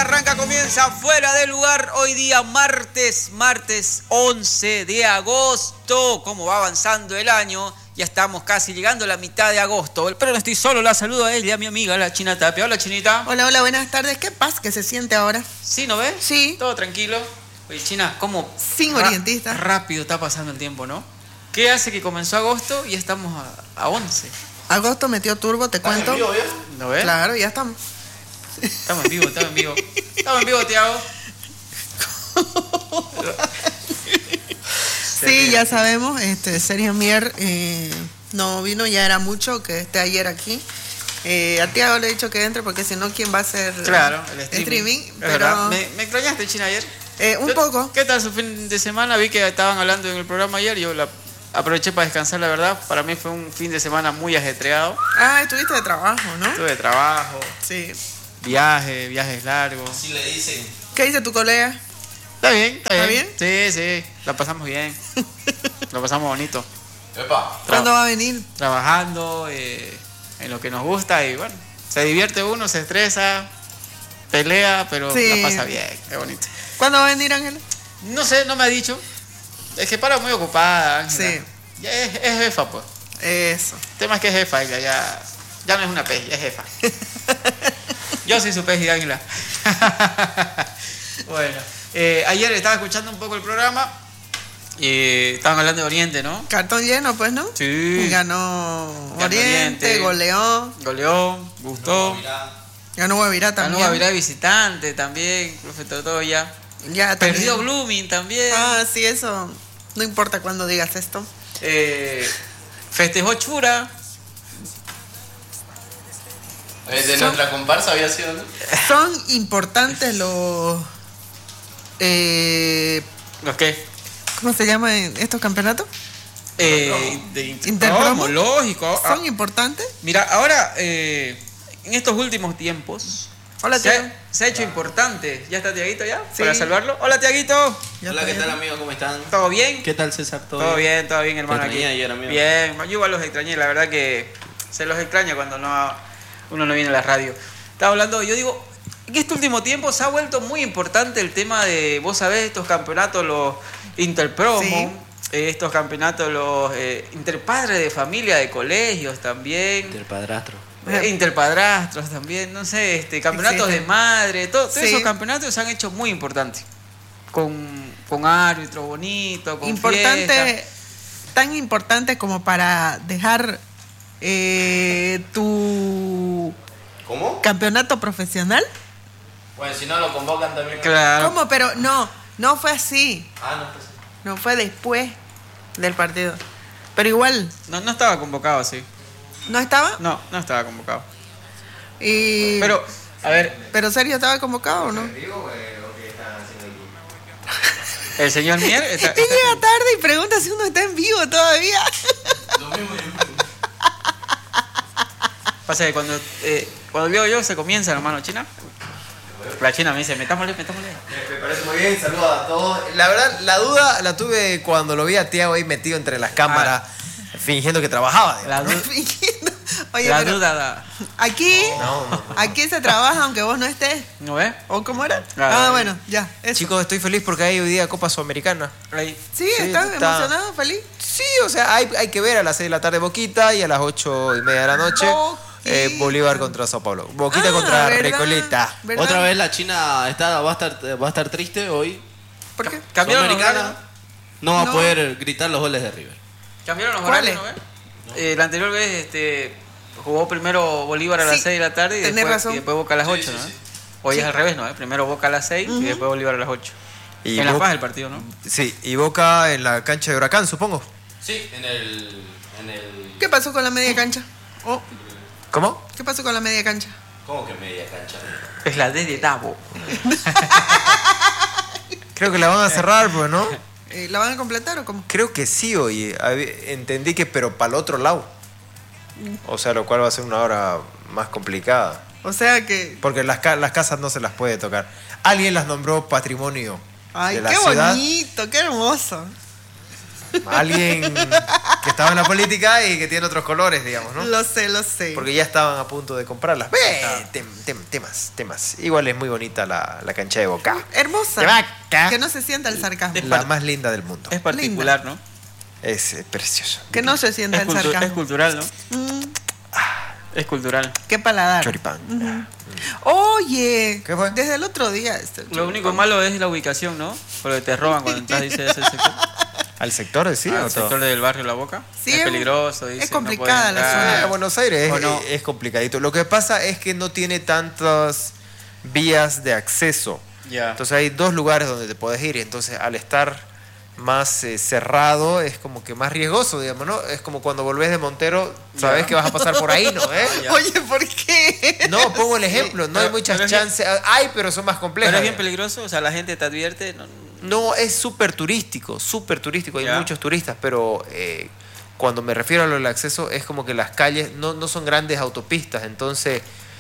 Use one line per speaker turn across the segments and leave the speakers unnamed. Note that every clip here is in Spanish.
arranca, comienza Fuera de Lugar. Hoy día martes 11 de agosto. ¿Cómo va avanzando el año? Ya estamos casi llegando a la mitad de agosto. Pero no estoy solo, la saludo a ella, a mi amiga, la China Tapia. Hola, Chinita.
Hola, hola, buenas tardes. ¿Qué paz que se siente ahora?
¿Sí, no ves?
Sí.
Todo tranquilo. Oye, China, ¿cómo?
Sin orientista.
Rápido está pasando el tiempo, ¿no? ¿Qué hace que comenzó agosto y ya estamos a 11?
Agosto metió turbo, te cuento.
¿En vivo ya?
¿No ves?
Claro, ya estamos.
Estamos en vivo, estamos en vivo. Estamos en vivo, Tiago.
Sí, ya sabemos, Sergio Mier no vino, ya era mucho que esté ayer aquí. A Tiago le he dicho que entre porque si no, ¿quién va a hacer
el
streaming?
Pero... ¿Me extrañaste, China, ayer?
Un poco.
¿Qué tal su fin de semana? Vi que estaban hablando en el programa ayer, yo aproveché para descansar, la verdad. Para mí fue un fin de semana muy ajetreado.
Ah, estuviste de trabajo, ¿no?
Estuve de trabajo.
Sí.
Viajes largos.
Así le dicen.
¿Qué dice tu colega?
Está bien, está bien.
¿Está bien?
Sí, la pasamos bien. Lo pasamos bonito.
Epa.
¿Cuándo va a venir?
Trabajando en lo que nos gusta y bueno, se divierte uno, se estresa, pelea, pero
Sí.
la pasa bien, qué bonito.
¿Cuándo va a venir, Ángela?
No sé, no me ha dicho. Es que para muy ocupada, Ángela.
Sí.
Ya es jefa, pues.
Eso.
El tema es que es jefa, ella ya no es una pez, ya es jefa. Yo soy su pez y Ángela. Bueno, ayer estaba escuchando un poco el programa y estaban hablando de Oriente, ¿no?
Cartón lleno, pues, ¿no?
Sí.
Ganó
Ganó
Oriente,
Oriente.
goleó,
Gustó.
ganó Guavirá también.
Ganó Guavirá de visitante también, profe Totoya.
Ya, también.
Perdió Blooming también.
Ah, sí, eso. No importa cuando digas esto.
Festejó Chura.
De nuestra comparsa había sido, ¿no?
Son importantes los...
¿Los qué?
¿Cómo se llaman estos campeonatos?
De
Interpromo.
Lógico.
¿Son importantes?
Mira, ahora, en estos últimos tiempos,
Hola, Tiago.
se ha hecho importante. ¿Ya está Tiaguito ya?
Sí.
Para salvarlo. Hola, Tiaguito.
Ya
Hola,
está
¿qué
bien.
tal, amigos? ¿Cómo están?
¿Todo bien?
¿Qué tal, César?
Todo bien, hermano.
Te
Aquí.
extrañé ayer, amigo.
Bien, yo igual los extrañé. La verdad que se los extraña cuando uno no viene a la radio. Estaba hablando, yo digo, en este último tiempo se ha vuelto muy importante el tema de, vos sabés, estos campeonatos, los interpromo,
Sí.
Estos campeonatos, los interpadres de familia de colegios también.
Del padrastro.
Interpadrastros también, no sé, campeonatos
Existen.
de madre, todos
Sí.
esos campeonatos se han hecho muy importantes. Con árbitros bonitos, con
Importante,
fiesta.
tan importante como para dejar tu
¿Cómo?
campeonato profesional.
Bueno, si no lo convocan también.
Claro.
¿Cómo? Pero no fue así.
Ah, no, pues.
No fue después del partido. Pero igual,
No estaba convocado así.
¿no estaba?
No estaba convocado.
Y...
Pero, a ver,
¿Pero Sergio estaba convocado o no?
el señor Mier está...
Él llega tarde y pregunta si uno está en vivo todavía.
Lo mismo yo.
Pasa que cuando veo yo se comienza, hermano, China. La China me dice, metámosle.
Me parece muy bien, saludos a todos. La verdad, la duda la tuve cuando lo vi a Tiago ahí metido entre las cámaras, fingiendo que trabajaba.
La
Fingiendo. Oye,
la
pero
duda,
aquí,
No.
aquí se trabaja aunque vos no estés.
¿no ves?
¿O cómo era?
Claro.
Bueno, ya. Eso.
Chicos, estoy feliz porque hay hoy día Copa Sudamericana.
Ahí.
Sí, ¿estás emocionado, feliz?
Sí, o sea, hay que ver a las 6 de la tarde Boquita y a las 8:30 de la noche
Boquita.
Bolívar contra Sao Paulo. Boquita
Ah,
contra
¿verdad?
Recoleta.
¿Verdad?
Otra vez la China va a estar triste hoy.
¿Por qué?
Cambiaron los
Sudamericana.
horarios,
No va a
No.
poder gritar los goles de River.
¿no? Cambiaron los
¿Cuáles?
horarios, ¿no ves? La anterior vez jugó primero Bolívar a las
Sí,
6 de la tarde y
tenés
después,
razón.
y después Boca a las 8,
Sí,
¿no?
sí.
Hoy
Sí.
es al revés, ¿no? Primero Boca a las 6 y después Bolívar a las 8.
Y
En La
Bo-
Paz el partido, ¿no?
Sí, y Boca en la cancha de Huracán, supongo.
Sí, en el
¿Qué pasó con la media cancha? Oh,
¿Cómo?
¿qué pasó con la media cancha?
¿Cómo que media cancha?
Es la D de Davo.
Creo que la van a cerrar, pues, ¿no?
¿La van a completar o cómo?
Creo que sí, oye. Entendí que, pero para el otro lado. O sea, lo cual va a ser una hora más complicada.
O sea que...
Porque las casas no se las puede tocar. Alguien las nombró patrimonio
Ay,
de la
qué
ciudad.
bonito, qué hermoso.
Alguien que estaba en la política y que tiene otros colores, digamos, ¿no?
Lo sé.
Porque ya estaban a punto de comprarlas. Temas. Igual es muy bonita la cancha de Boca.
Hermosa.
De Boca.
Que no se sienta el sarcasmo.
La más linda del mundo.
Es particular, ¿no?
Es precioso.
Que no se sienta el sarcasmo.
Es cultural, ¿no? Es cultural.
Qué paladar.
Choripán.
Oye,
¿Qué fue?
desde el otro día.
Lo único malo es la ubicación, ¿no? Porque te roban cuando entras, dice ese sector.
¿Al sector, sí?
Al sector del barrio La Boca.
Sí,
es peligroso, dice.
es complicada
no
la zona.
Buenos Aires
¿O no?
es complicadito. Lo que pasa es que no tiene tantas vías de acceso.
Ya.
Entonces hay dos lugares donde te puedes ir. Entonces al estar más cerrado es como que más riesgoso, digamos, ¿no? Es como cuando volvés de Montero, sabes
Ya.
que vas a pasar por ahí, ¿no?
Ya.
Oye, ¿por qué?
No, pongo el ejemplo, no hay
Pero
muchas
es bien-
chances. Hay, pero son más complejas.
Pero es bien peligroso, o sea, la gente te advierte.
No, es súper turístico, hay
Ya.
muchos turistas, pero cuando me refiero a lo del acceso es como que las calles no son grandes autopistas, entonces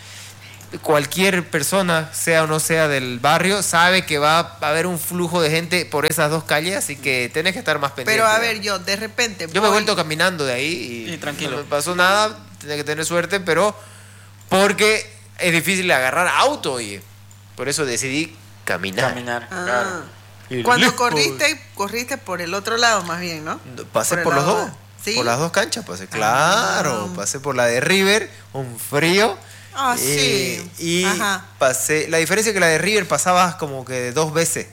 cualquier persona, sea o no sea del barrio, sabe que va a haber un flujo de gente por esas dos calles, así que tenés que estar más pendiente.
Pero a ver,
digamos.
yo de repente.
Yo me he
voy-
vuelto caminando de ahí y
tranquilo.
no me pasó nada, tenía que tener suerte, pero porque es difícil agarrar auto, oye. Por eso decidí caminar.
Caminar,
Ah.
claro.
Y
Cuando
lejos.
corriste por el otro lado, más bien, ¿no?
Pasé
el
por los
lado-
dos.
¿Sí?
Por las dos canchas pasé. Claro, pasé por la de River, un frío.
Ah, sí.
Y
Ajá.
pasé. La diferencia es que la de River pasabas como que dos veces.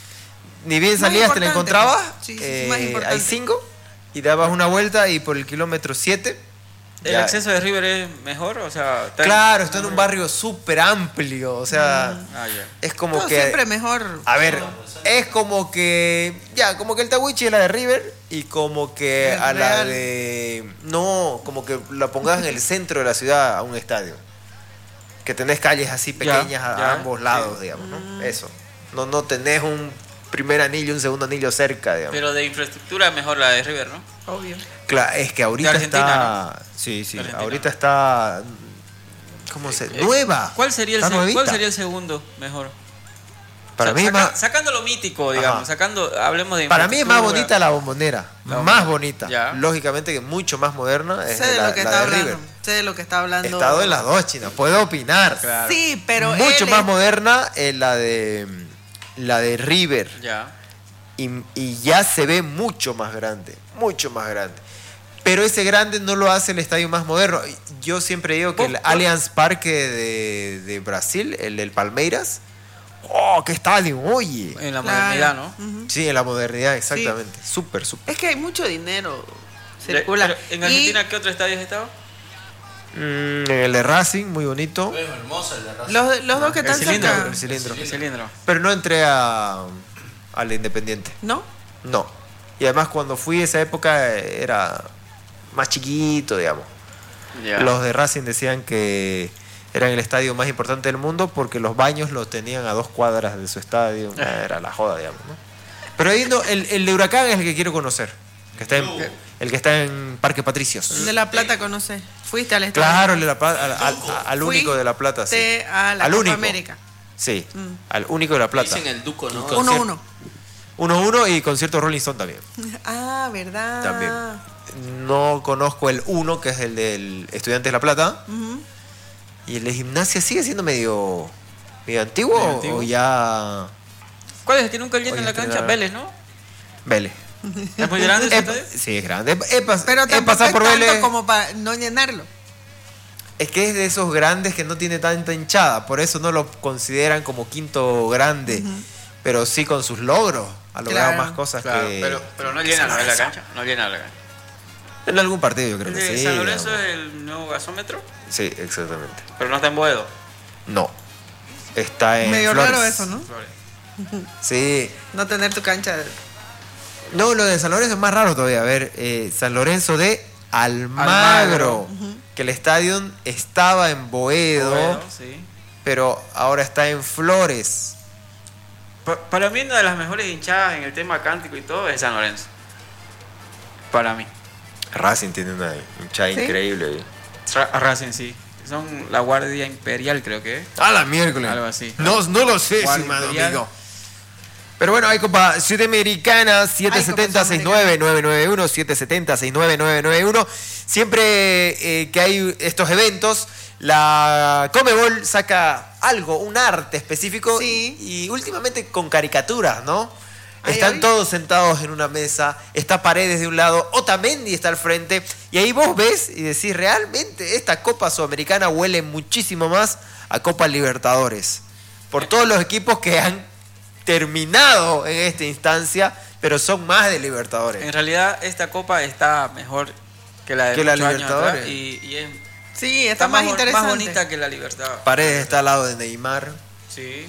Ni bien
Más
salías, te la
importante,
encontrabas.
pues. Sí, más importante.
hay 5 y dabas una vuelta y por el kilómetro 7.
¿El acceso de River es mejor? O sea,
Claro, está en un barrio súper amplio. O sea,
Ah, ya.
es como
Todo
que.
siempre mejor.
A ver, es como que. Ya, como que el Tawichi es la de River y como que
El
a la
Real.
de. No, como que la pongas en el centro de la ciudad a un estadio. Que tenés calles así pequeñas a
ya,
ambos lados, digamos, ¿no? Eso. No tenés un primer anillo y un segundo anillo cerca, digamos.
Pero de infraestructura mejor la de River, ¿no?
Obvio.
Claro, es que ahorita
De Argentina,
está. Sí, sí,
Argentina.
ahorita está. ¿Cómo se.? Nueva.
¿Cuál sería,
Está nuevita.
¿Cuál sería el segundo mejor?
Para
O sea,
mí es más.
sacando lo mítico, digamos,
Ajá.
hablemos de
Para mí es más
infraestructura.
bonita la Bombonera.
La
Más
Bombonera.
bonita.
Ya.
Lógicamente que mucho más moderna es
Sé de
la,
lo que
la
está
de
hablando.
River.
Sé de lo que está hablando.
He estado en las dos, China. Puedo opinar.
Claro.
Sí, pero
Mucho
él
más
es-
moderna es la de River.
Ya.
Y ya se ve mucho más grande. Mucho más grande. Pero ese grande no lo hace el estadio más moderno. Yo siempre digo que el Allianz Parque de Brasil, el del Palmeiras. ¡Oh, qué estadio! Oye.
En la
Claro.
modernidad, ¿no?
Ujú.
Sí, en la modernidad, exactamente. Súper, súper.
Es que hay mucho dinero circula.
Pero, ¿en Argentina qué otro estadio has estado?
El de Racing, muy bonito.
Es hermoso el de Racing.
Y los dos que
El
están
cilindro.
cerca.
El cilindro.
El cilindro.
Pero no entré al Independiente.
¿No?
No. Y además cuando fui esa época era más chiquito, digamos.
Ya.
Los de Racing decían que eran el estadio más importante del mundo porque los baños los tenían a 2 cuadras de su estadio. Era la joda, digamos, ¿no? Pero ahí no, el de Huracán es el que quiero conocer. Que está el que está en Parque Patricios.
De La Plata conoce. Fuiste al estadio.
Claro, el de la Plata, al único de La Plata, sí.
Fuiste a la
Al
Copa
único.
América.
Sí, al único de La Plata.
Dicen el Duco, ¿no?
1-1.
1-1 y concierto Rolling Stone también.
Ah, ¿verdad?
También. No conozco el 1, que es el del Estudiantes de La Plata.
Ujú.
¿Y el de Gimnasia sigue siendo medio antiguo,
Medio antiguo.
o ya
¿Cuál es el que nunca llena
Oye,
en la cancha?
tiene-
Vélez, ¿no?
Vélez?
¿Es muy grande ese
He-
estadio?
sí, es grande.
Pero
He
tampoco
pasado
es
por
tanto
Vélez.
como para no llenarlo.
Es que es de esos grandes que no tiene tanta hinchada. Por eso no lo consideran como quinto grande. Pero sí con sus logros. Ha logrado
Claro.
más cosas
Claro,
que.
pero no
que
llena
San
la
Lorenzo.
cancha. No llena la cancha.
En algún partido yo creo
¿El
que
de
sí.
San Lorenzo
digamos.
es el nuevo gasómetro?
Sí, exactamente.
Pero no está en Boedo.
No. Está en.
Medio
Flores.
raro eso, ¿no?
Sí.
No tener tu cancha.
No, lo de San Lorenzo es más raro todavía. A ver, San Lorenzo de Almagro. Que el estadio estaba en Boedo,
sí.
pero ahora está en Flores.
Para mí una de las mejores hinchadas en el tema cántico y todo es San Lorenzo. Para mí.
Racing tiene una hinchada
¿Sí?
increíble.
Racing, sí. Son la Guardia Imperial, creo que es.
A la miércoles.
Algo así.
No lo sé,
Guardia
estimado
Imperial.
amigo. Pero bueno, hay Copa Sudamericana, 770-69-991, 770-69-991. Siempre que hay estos eventos, la Conmebol saca algo, un arte específico,
Sí.
y últimamente con caricaturas, ¿no?
Ay,
Están
ay.
todos sentados en una mesa, está Paredes de un lado, Otamendi está al frente, y ahí vos ves y decís, realmente esta Copa Sudamericana huele muchísimo más a Copa Libertadores, por todos los equipos que han terminado en esta instancia, pero son más de Libertadores.
En realidad, esta copa está mejor que la de
Que la
muchos años
Libertadores.
atrás y es,
Sí, está más
más
interesante.
bonita que la Libertad.
Paredes está al lado de Neymar,
Sí.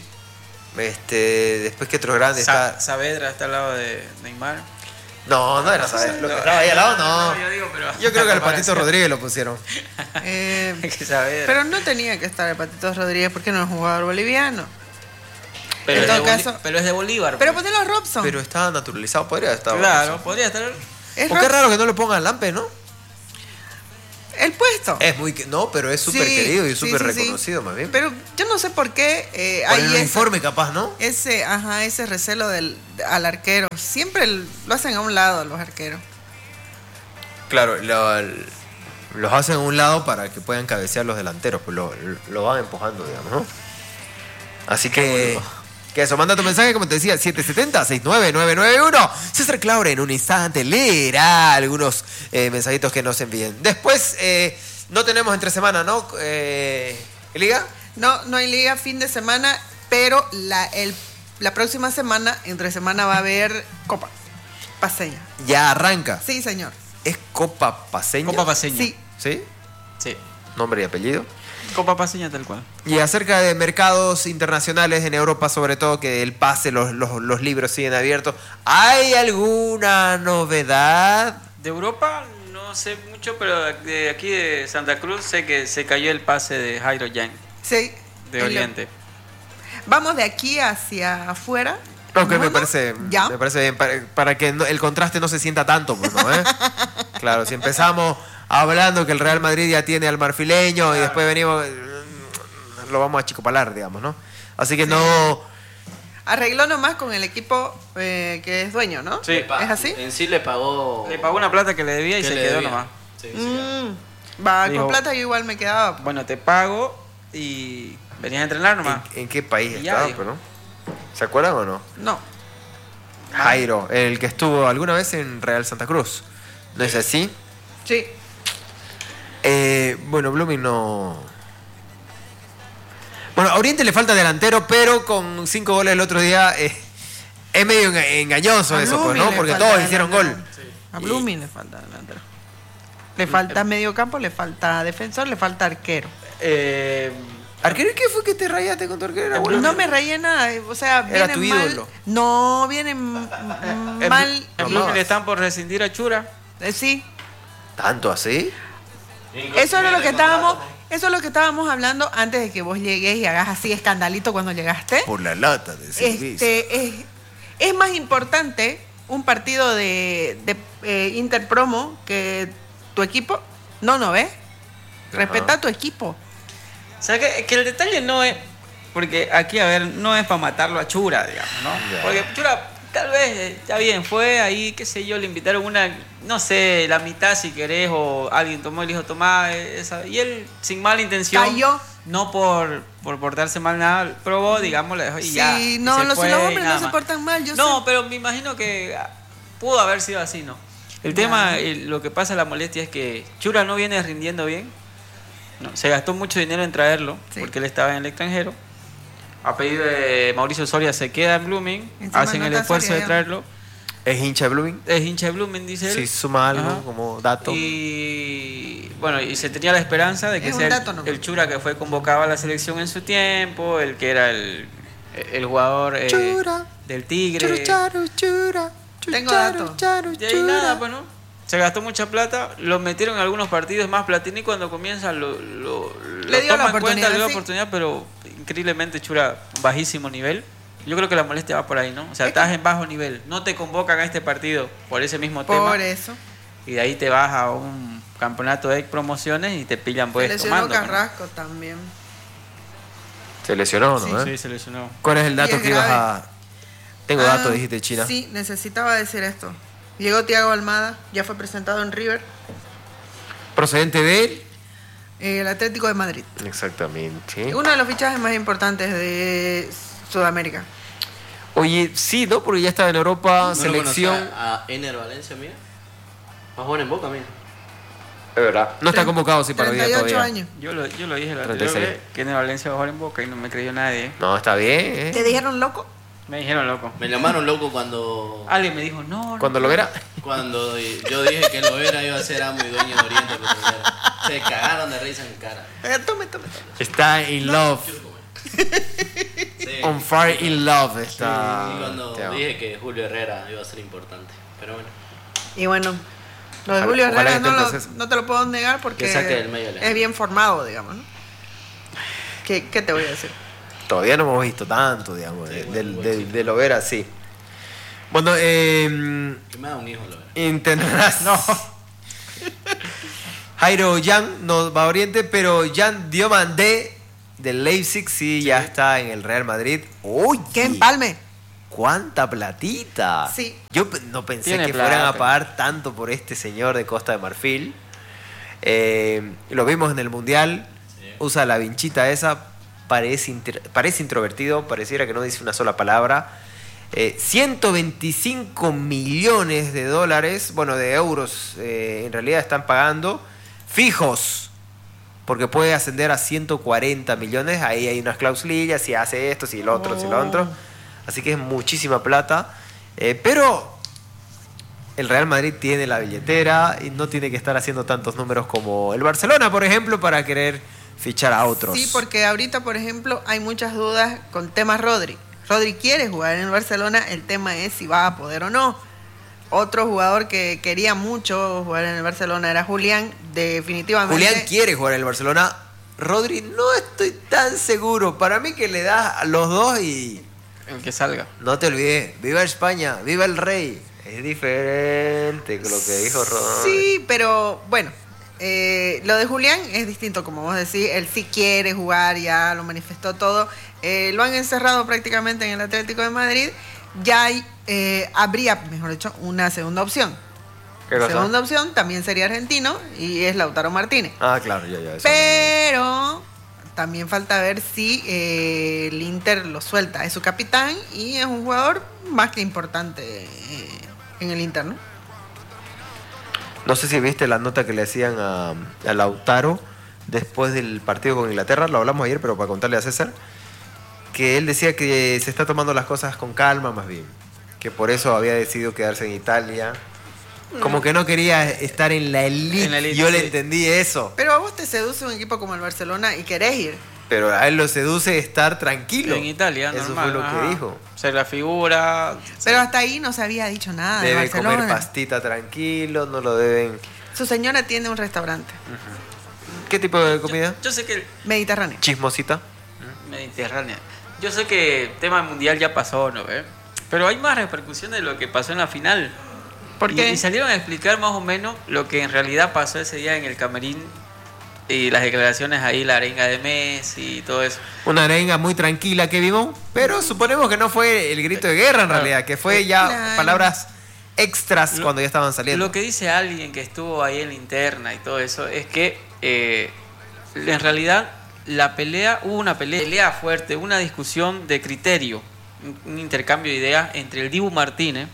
después que otro grande está...
Saavedra está al lado de Neymar.
No era Saavedra, lo que estaba ahí al lado no.
Yo digo, pero...
Yo creo que al Patito Rodríguez lo pusieron.
Que Saavedra.
Pero no tenía que estar el Patito Rodríguez porque no es un jugador boliviano.
Pero,
en
es de
todo caso-
pero es de Bolívar.
Pero
pues.
ponelo a Robson.
Pero está naturalizado, podría estar.
Claro, podría estar...
Es
Porque es
Rob-
raro que no lo pongan Lampe, ¿no?
el puesto.
Es muy... No, pero es súper
Sí,
querido y
sí,
súper
sí, sí.
reconocido, más bien.
Pero yo no sé por qué
Por
hay
el uniforme capaz, ¿no?
ese recelo al arquero. Siempre lo hacen a un lado los arqueros.
Claro, los hacen a un lado para que puedan cabecear los delanteros, pues lo van empujando, digamos, ¿no? Así que eso, manda tu mensaje, como te decía, 770-69991. César Claure en un instante leerá algunos mensajitos que nos envíen. Después, no tenemos entre semana, ¿no? ¿Liga?
No hay liga fin de semana, pero la próxima semana, entre semana, va a haber Copa Paseña.
Ya arranca.
Sí, señor.
¿Es Copa Paseña?
Copa Paseña.
Sí.
¿Sí?
Sí.
Nombre y apellido.
Copa Paseña tal cual.
Y acerca de mercados internacionales en Europa, sobre todo, que el pase, los libros siguen abiertos, ¿hay alguna novedad?
De Europa no sé mucho, pero de aquí de Santa Cruz sé que se cayó el pase de Jairo Yang,
Sí.
de Oriente.
Vamos de aquí hacia afuera.
No, que me
Bueno,
parece
ya.
bien, para que el contraste no se sienta tanto, pues, ¿no? Claro, si empezamos hablando que el Real Madrid ya tiene al marfileño y después venimos, lo vamos a achicopalar, digamos, ¿no? Así que no...
Arregló nomás con el equipo que es dueño, ¿no?
Sí.
¿Es así?
En sí le pagó...
Le pagó una plata que le debía y
que
se
le
quedó
debía.
nomás.
Sí, sí.
Va,
Dijo-
con plata yo igual me quedaba.
Bueno, te pago y venías a entrenar nomás.
¿En qué país
Y ya,
estaba,
digo.
pues, no? ¿Se acuerdan o no?
No.
Jairo, el que estuvo alguna vez en Real Santa Cruz. ¿No es así?
Sí.
Bueno, Blooming no... Bueno, a Oriente le falta delantero, pero con 5 goles el otro día es medio engañoso
A
eso, pues,
Blooming
¿no?
le
Porque
falta
todos hicieron
delantero.
gol.
A Blooming le falta delantero. Le falta medio campo, le falta defensor, le falta arquero.
¿Arquero qué fue que te rayaste con tu arquero? Bueno,
No me rayé nada, o sea,
Era
viene
tu
mal.
ídolo.
No, viene mal.
En Blooming le están por rescindir a Chura.
Sí,
¿Tanto así?
eso era lo que estábamos, eso es lo que estábamos hablando antes de que vos llegues y hagas así escandalito cuando llegaste.
Por la lata de servicio.
Es más importante un partido de Interpromo que tu equipo. No ves. Respeta a tu equipo.
O sea, que el detalle no es... Porque aquí, a ver, no es para matarlo a Chura, digamos, ¿no?
Ya.
Porque Chura, tal vez, está bien, fue ahí, qué sé yo, le invitaron una, no sé, la mitad si querés, o alguien tomó y le dijo, tomá, y él, sin mala intención,
Cayó.
no por portarse mal nada, probó, digamos, le dejó y
Sí,
ya. y
no,
se
los
fue,
hombres
nada
no se
más.
portan mal, yo
No,
sé.
pero me imagino que pudo haber sido así, ¿no? El tema, lo que pasa, la molestia es que Chura no viene rindiendo bien. No, se gastó mucho dinero en traerlo,
Sí.
porque él estaba en el extranjero. A pedido de Mauricio Soria se queda en Blooming,
Encima
hacen
no
el
está
esfuerzo
Soria
de
ya.
traerlo.
¿Es hincha de Blooming?
Es hincha de Blooming, dice él.
Sí, suma algo
Ajá.
como dato.
Y bueno, y se tenía la esperanza de que
Es un
sea
dato nomás.
el Chura que fue convocado a la selección en su tiempo, el que era el jugador
Chura,
del Tigre.
chura.
Tengo datos.
Y ahí nada, pues no. Se gastó mucha plata, lo metieron en algunos partidos más. Platini cuando comienza lo
Le dio
toma
la
en cuenta,
oportunidad,
le dio la
sí.
oportunidad, pero increíblemente Chura, bajísimo nivel. Yo creo que la molestia va por ahí, ¿no? O sea,
Es que-
estás en bajo nivel, no te convocan a este partido por ese mismo tema.
Por eso.
Y de ahí te vas a un campeonato de promociones y te pillan
Se
pues
lesionó
tomando. ¿no?
Carrasco también.
Se lesionó, ¿no?
Sí, se lesionó.
¿Cuál es el
Y
dato
es
que ibas
grave.
Tengo datos, dijiste, China.
Sí, necesitaba decir esto. Llegó Thiago Almada, ya fue presentado en River,
Procedente de él.
el Atlético de Madrid.
Exactamente.
Uno de los fichajes más importantes de Sudamérica.
Oye, sí, ¿no? Porque ya estaba en Europa,
¿No
selección.
lo conoce a Ener Valencia, mira? Más bueno en Boca, mira.
Es verdad. No está convocado, sí, para hoy día
38
todavía.
años.
Yo lo dije la
36.
anterior vez, que en Valencia va a jugar en Boca y no me creyó nadie.
No, está bien,
¿Te dijeron loco?
Me dijeron loco.
Me llamaron loco cuando
Alguien me dijo, no.
Cuando lo verá.
cuando yo dije que Lovera iba a ser amo y dueño de Oriente Petrolero. Se cagaron de risa en mi cara.
Tome.
Está in love.
Sí.
On fire in love
Y
está.
cuando
Te amo.
dije que Julio Herrera iba a ser importante. Pero bueno.
Y bueno, lo de
Ojalá-
Julio
ojalá
Herrera
esté en
no,
proceso.
no te lo puedo negar porque
Que saque del medio,
es bien formado, digamos, ¿no? ¿Qué te voy a decir?
Todavía no hemos visto tanto, digamos,
Sí,
de lo ver así. Bueno,
Que me da un hijo Lovera.
internacional. Jairo Jan no va a Oriente, pero Jan Diomandé del Leipzig sí, ya está en el Real Madrid. ¡Uy!
¡Qué empalme!
¡Cuánta platita!
Sí.
Yo no pensé
Tiene
que
plata.
fueran a pagar tanto por este señor de Costa de Marfil. Lo vimos en el Mundial.
Sí.
Usa la vinchita esa. Parece introvertido. Pareciera que no dice una sola palabra. 125 millones de dólares, bueno, de euros, en realidad están pagando fijos. Porque puede ascender a 140 millones. Ahí hay unas clausulillas. Si hace esto, si lo otro, si lo otro. Así que es muchísima plata. Pero el Real Madrid tiene la billetera y no tiene que estar haciendo tantos números como el Barcelona, por ejemplo, para querer fichar a otros.
Sí, porque ahorita, por ejemplo, hay muchas dudas con temas Rodri. Rodri quiere jugar en el Barcelona, el tema es si va a poder o no. Otro jugador que quería mucho jugar en el Barcelona era Julián, definitivamente.
Julián quiere jugar en el Barcelona. Rodri, no estoy tan seguro. Para mí que le das a los dos y
El que salga.
no te olvides. Viva España, viva el rey. Es diferente con lo que dijo Rodri.
Sí, pero bueno, lo de Julián es distinto, como vos decís. Él sí quiere jugar, ya lo manifestó todo. Lo han encerrado prácticamente en el Atlético de Madrid. Ya habría, mejor dicho, una segunda opción.
¿Qué cosa?
Segunda opción también sería argentino y es Lautaro Martínez.
Ah, claro, ya. Eso
Pero también falta ver si el Inter lo suelta. Es su capitán y es un jugador más que importante en el Inter, ¿no?
No sé si viste la nota que le hacían a Lautaro después del partido con Inglaterra. Lo hablamos ayer, pero para contarle a César. Que él decía que se está tomando las cosas con calma, más bien. Que por eso había decidido quedarse en Italia. Como que no quería estar en la elite.
En la elite,
Yo le
sí.
entendí eso.
Pero a vos te seduce un equipo como el Barcelona y querés ir.
Pero a él lo seduce estar tranquilo.
En Italia,
Eso
normal.
fue lo que
ajá.
dijo.
Ser la figura.
Pero hasta ahí no se había dicho nada de
Debe
Barcelona.
comer pastita tranquilo, no lo deben...
Su señora tiene un restaurante
¿Qué tipo de comida?
Yo sé que el
mediterráneo.
Chismosita.
Mediterránea. Yo sé que el tema mundial ya pasó, ¿no? Pero hay más repercusiones de lo que pasó en la final.
¿Por qué?
Y salieron a explicar más o menos lo que en realidad pasó ese día en el camerín y las declaraciones ahí, la arenga de Messi y todo eso.
Una arenga muy tranquila que vimos, pero suponemos que no fue el grito de guerra en realidad, que fue ya
Claro.
palabras extras
Lo-
cuando ya estaban saliendo.
Lo que dice alguien que estuvo ahí en la interna y todo eso es que en realidad hubo una pelea fuerte, una discusión de criterio, un intercambio de ideas entre el Dibu Martínez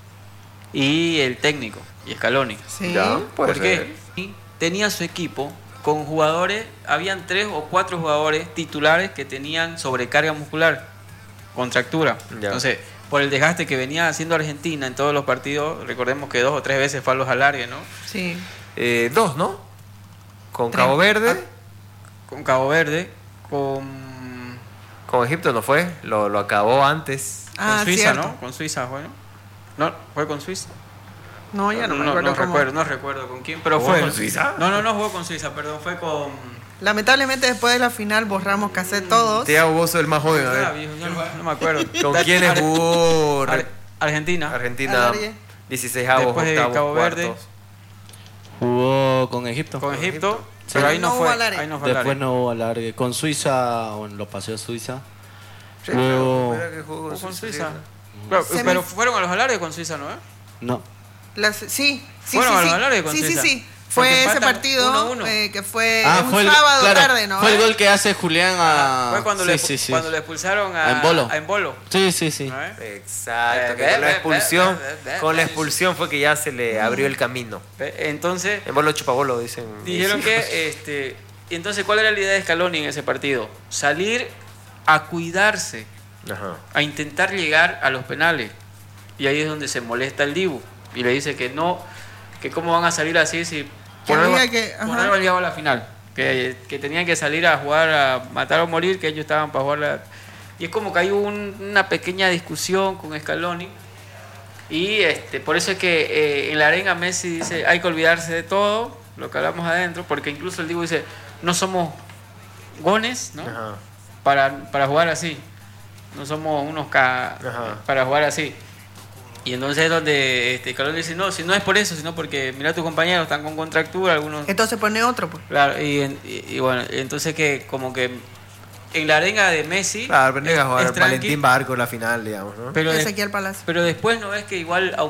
y el técnico, y Scaloni.
Sí.
Ya, puede
Porque tenía su equipo con jugadores, habían 3 o 4 jugadores titulares que tenían sobrecarga muscular, contractura.
Ya.
Entonces, por el desgaste que venía haciendo Argentina en todos los partidos, recordemos que 2 o 3 veces fue a los alargues, ¿no?
Sí.
Dos, ¿no? Con
Tres.
Cabo Verde,
Con Cabo Verde, con
con Egipto no fue, lo acabó antes.
Ah,
Suiza,
cierto.
¿no? Con Suiza fue, ¿no? ¿No? ¿Fue con Suiza?
No, ya no me acuerdo cómo.
no recuerdo con quién, pero
¿Jugó
fue.
con Suiza?
No jugó con Suiza, perdón, fue con...
Lamentablemente después de la final borramos cassette todos.
Thiago Bozo, el más joven, a
Ah,
ver.
viejo, yo no me acuerdo.
¿Con quiénes jugó?
Argentina.
Avos,
Alargue.
16avos,
Después de
octavos,
Cabo Verde.
cuartos.
Jugó con Egipto.
Con Egipto,
Sí.
pero ahí
No
no
hubo
fue.
alargue.
Ahí no fue
Después
alargue.
no hubo alargue. Con Suiza, bueno, lo pasó a Suiza.
Sí,
Luego-
mira que jugó
Jugó con Suiza. Pero fueron a los alardes con Suiza, ¿no?
No.
Sí.
Fueron a los alardes con Suiza.
Sí.
Porque
Fue ese
empatan
partido
1-1.
que fue
Fue
un
el,
sábado
claro,
tarde, ¿no?
Fue el gol que hace Julián a...
Fue cuando, cuando le expulsaron a Embolo.
Sí.
¿No es?
Exacto, que con la expulsión fue que ya se le abrió el camino.
Entonces,
En bolo chupabolo, dicen.
dijeron que, entonces, ¿cuál era la idea de Scaloni en ese partido? Salir a cuidarse,
Ajá.
a intentar llegar a los penales. Y ahí es donde se molesta el Dibu. Y le dice que no, que cómo van a salir así si por algo han llegado a la final. Que tenían que salir a jugar, a matar o morir, que ellos estaban para jugar. Y es como que hay una pequeña discusión con Scaloni. Y por eso es que en la arenga Messi dice, hay que olvidarse de todo, lo que hablamos adentro, porque incluso el Dibu dice, no somos gones, ¿no?
Ajá.
Para jugar así. No somos unos para jugar así. Y entonces es donde Scaloni dice, no, si no es por eso, sino porque mira, tus compañeros están con contractura, algunos...
Entonces pone otro, pues.
Claro, y bueno, entonces que como que en la arenga de Messi...
Claro, pero no iba a jugar
es tranqui,
Valentín Barco en la final, digamos, ¿no?
pero
Ezequiel Palacio.
después no es que igual